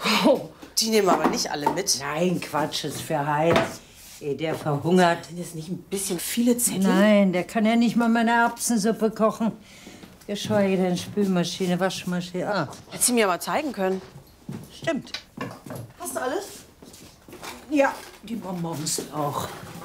Oh, die nehmen aber nicht alle mit. Nein, Quatsch, ist für Heinz. Ehe der verhungert. Sind das nicht ein bisschen viele Zettel? Nein, der kann ja nicht mal meine Erbsensuppe kochen. Geschweige denn Spülmaschine, Waschmaschine. Ah, Hättest du mir aber zeigen können. stimmt. Hast du alles? Ja, die Bonbons auch.